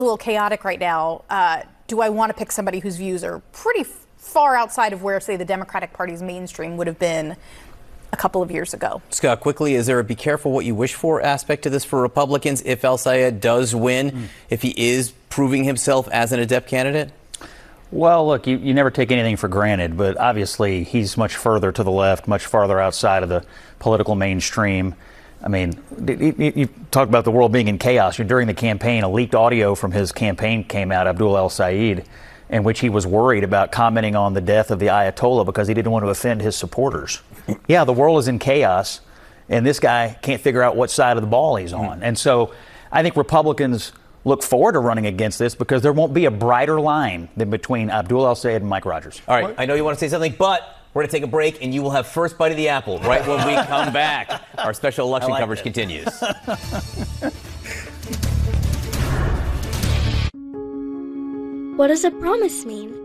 A little chaotic right now. Do I want to pick somebody whose views are pretty far outside of where, say, the Democratic Party's mainstream would have been a couple of years ago? Scott, quickly, is there a be careful what you wish for aspect to this for Republicans if El-Sayed does win, if he is proving himself as an adept candidate? Well, look, you never take anything for granted, but obviously he's much further to the left, much farther outside of the political mainstream. I mean, you talk about the world being in chaos. During the campaign, a leaked audio from his campaign came out, Abdul El-Sayed, in which he was worried about commenting on the death of the Ayatollah because he didn't want to offend his supporters. Yeah, the world is in chaos, and this guy can't figure out what side of the ball he's on. And so I think Republicans look forward to running against this because there won't be a brighter line than between Abdul El-Sayed and Mike Rogers. All right, I know you want to say something, but we're going to take a break, and you will have first bite of the apple right when we come back. Our special election coverage continues. What does a promise mean?